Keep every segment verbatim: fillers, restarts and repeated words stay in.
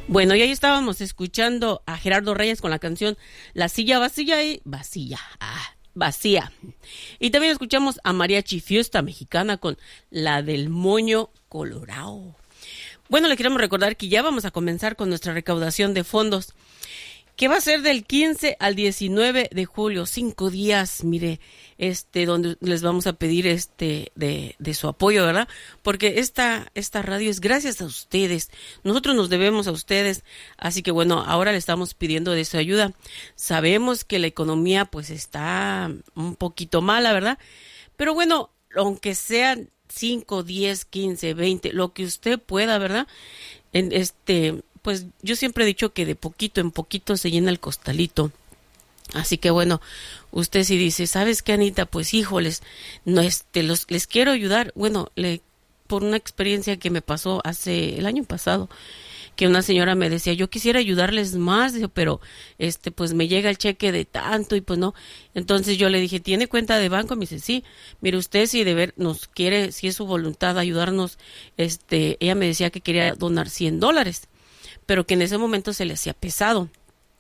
Bueno, y ahí estábamos escuchando a Gerardo Reyes con la canción La silla vacía y vacía, ah, vacía. Y también escuchamos a Mariachi Fiesta Mexicana con La del Moño Colorado. Bueno, le queremos recordar que ya vamos a comenzar con nuestra recaudación de fondos, que va a ser del quince al diecinueve de julio, cinco días, mire, este, donde les vamos a pedir este de, de su apoyo, ¿verdad? Porque esta, esta radio es gracias a ustedes, nosotros nos debemos a ustedes, así que bueno, ahora le estamos pidiendo de su ayuda. Sabemos que la economía pues está un poquito mala, ¿verdad? Pero bueno, aunque sean cinco, diez, quince, veinte, lo que usted pueda, ¿verdad? En este... Pues yo siempre he dicho que de poquito en poquito se llena el costalito. Así que bueno, usted si dice, ¿sabes qué, Anita? Pues híjoles, no, este, los, les quiero ayudar. Bueno, le, por una experiencia que me pasó hace el año pasado, que una señora me decía, yo quisiera ayudarles más, pero este, pues me llega el cheque de tanto y pues no. Entonces yo le dije, ¿tiene cuenta de banco? Me dice, sí. Mire, usted si de ver nos quiere, si es su voluntad ayudarnos, este, ella me decía que quería donar cien dólares. Pero que en ese momento se le hacía pesado,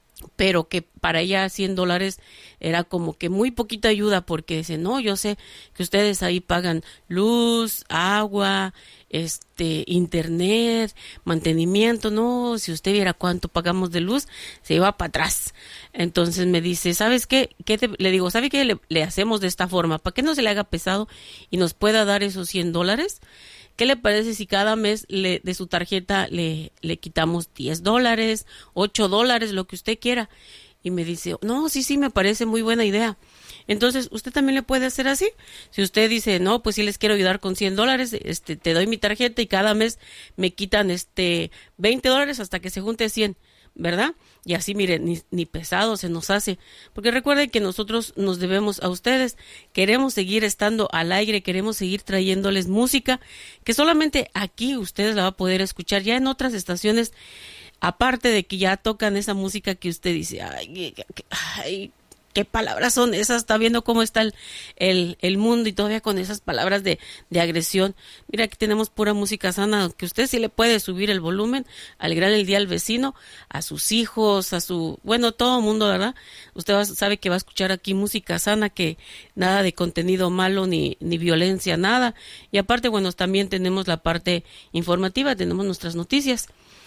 pero que para ella cien dólares era como que muy poquita ayuda, porque dice, no, yo sé que ustedes ahí pagan luz, agua, este, internet, mantenimiento, no, si usted viera cuánto pagamos de luz, se iba para atrás. Entonces me dice, ¿sabes qué? ¿Qué te? Le digo, ¿sabe qué? Le, le hacemos de esta forma, para que no se le haga pesado y nos pueda dar esos cien dólares. ¿Qué le parece si cada mes le, de su tarjeta le, le quitamos diez dólares, ocho dólares, lo que usted quiera? Y me dice, no, sí, sí, me parece muy buena idea. Entonces, ¿usted también le puede hacer así? Si usted dice, no, pues sí les quiero ayudar con cien dólares, este, te doy mi tarjeta y cada mes me quitan este veinte dólares hasta que se junte cien, ¿verdad? Y así, miren, ni, ni pesado se nos hace. Porque recuerden que nosotros nos debemos a ustedes. Queremos seguir estando al aire, queremos seguir trayéndoles música, que solamente aquí ustedes la va a poder escuchar. Ya en otras estaciones, aparte de que ya tocan esa música que usted dice, ay, ay, ¿qué palabras son esas? Está viendo cómo está el, el, el mundo y todavía con esas palabras de, de agresión. Mira, aquí tenemos pura música sana, que usted sí le puede subir el volumen, alegrar el día al vecino, a sus hijos, a su, bueno, todo el mundo, ¿verdad? Usted va, sabe que va a escuchar aquí música sana, que nada de contenido malo ni, ni violencia, nada. Y aparte, bueno, también tenemos la parte informativa, tenemos nuestras noticias.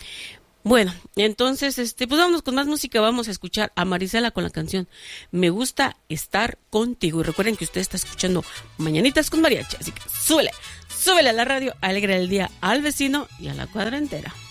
Bueno, entonces, este, pues vámonos con más música. Vamos a escuchar a Marisela con la canción Me Gusta Estar Contigo. Y recuerden que usted está escuchando Mañanitas con Mariachi. Así que súbele, súbele a la radio, alegra el día al vecino y a la cuadra entera.